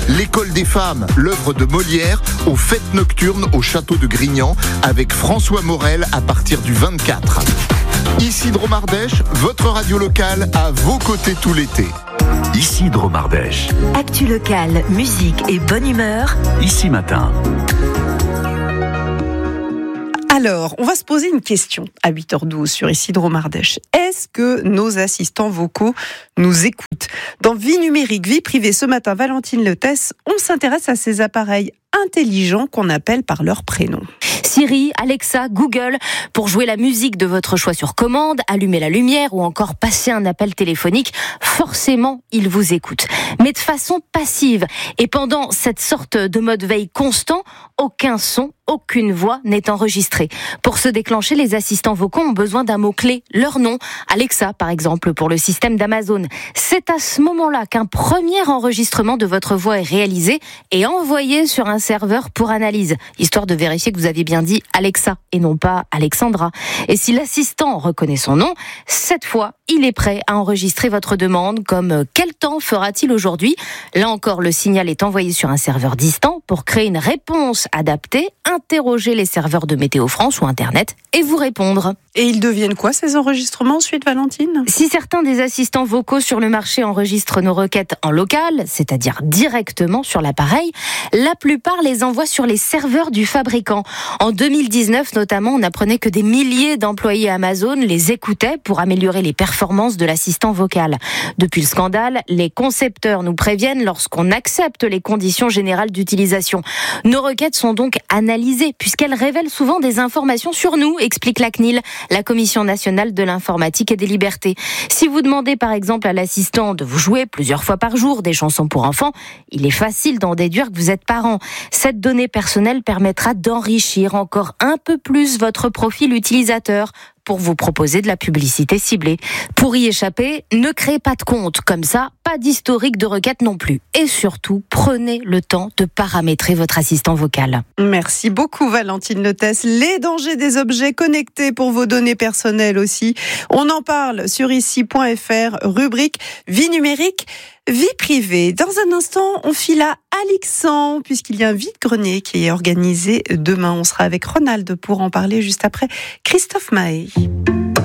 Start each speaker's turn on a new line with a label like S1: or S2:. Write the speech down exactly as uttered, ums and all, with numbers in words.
S1: L'école des femmes, l'œuvre de Molière, aux fêtes nocturnes au château de Grignan avec François Morel à partir du vingt-quatre. Ici Dromardèche, votre radio locale à vos côtés tout l'été.
S2: Ici Dromardèche.
S3: Actu locale, musique et bonne humeur.
S2: Ici Matin.
S4: Alors, on va se poser une question à huit heures douze sur Ici Dromardèche. Est-ce que nos assistants vocaux nous écoutent ? Dans Vie numérique, vie privée, ce matin, Valentine Letès, on s'intéresse à ces appareils intelligents qu'on appelle par leur prénom.
S5: Siri, Alexa, Google, pour jouer la musique de votre choix sur commande, allumer la lumière ou encore passer un appel téléphonique, forcément, ils vous écoutent. Mais de façon passive. Et pendant cette sorte de mode veille constant, aucun son, aucune voix n'est enregistrée. Pour se déclencher, les assistants vocaux ont besoin d'un mot-clé, leur nom. Alexa, par exemple, pour le système d'Amazon. C'est à ce moment-là qu'un premier enregistrement de votre voix est réalisé et envoyé sur un serveur pour analyse, histoire de vérifier que vous avez bien dit Alexa et non pas Alexandra. Et si l'assistant reconnaît son nom, cette fois, il est prêt à enregistrer votre demande comme « Quel temps fera-t-il aujourd'hui ?» Là encore, le signal est envoyé sur un serveur distant pour créer une réponse adaptée, interroger les serveurs de Météo France ou Internet et vous répondre.
S4: Et ils deviennent quoi ces enregistrements ensuite, Valentine ?
S5: Si certains des assistants vocaux sur le marché enregistrent nos requêtes en local, c'est-à-dire directement sur l'appareil, la plupart les envoient sur les serveurs du fabricant. En deux mille dix-neuf notamment, on apprenait que des milliers d'employés Amazon les écoutaient pour améliorer les performances de l'assistant vocal. Depuis le scandale, les concepteurs nous préviennent lorsqu'on accepte les conditions générales d'utilisation. Nos requêtes sont donc analysées puisqu'elles révèlent souvent des informations sur nous, explique la C N I L, la Commission nationale de l'informatique et des libertés. Si vous demandez par exemple à l'assistant de vous jouer plusieurs fois par jour des chansons pour enfants, il est facile d'en déduire que vous êtes parent. Cette donnée personnelle permettra d'enrichir encore un peu plus votre profil utilisateur pour vous proposer de la publicité ciblée. Pour y échapper, ne créez pas de compte. Comme ça, pas d'historique de requête non plus. Et surtout, prenez le temps de paramétrer votre assistant vocal.
S4: Merci beaucoup Valentine Letès. Les dangers des objets connectés pour vos données personnelles aussi. On en parle sur ici point f r, rubrique Vie numérique, vie privée. Dans un instant, on file à Alixan, puisqu'il y a un vide-grenier qui est organisé demain. On sera avec Ronald pour en parler juste après Christophe Maé.